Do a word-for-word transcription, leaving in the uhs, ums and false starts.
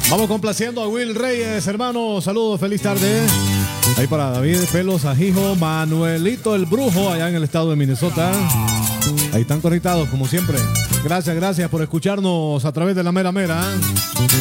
Vamos complaciendo a Will Reyes, hermano. Saludos, feliz tarde. Ahí para David Pelos Ajijo, Manuelito el Brujo, allá en el estado de Minnesota. Ahí están conectados, como siempre. Gracias, gracias por escucharnos a través de la mera mera.